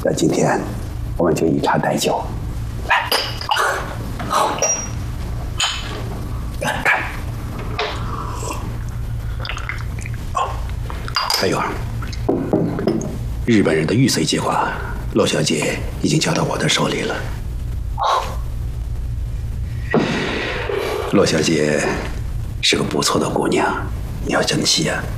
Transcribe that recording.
那今天我们就以茶代酒，来，好，看，哦，还有，日本人的玉髓计划，骆小姐已经交到我的手里了。骆小姐是个不错的姑娘，你要珍惜啊。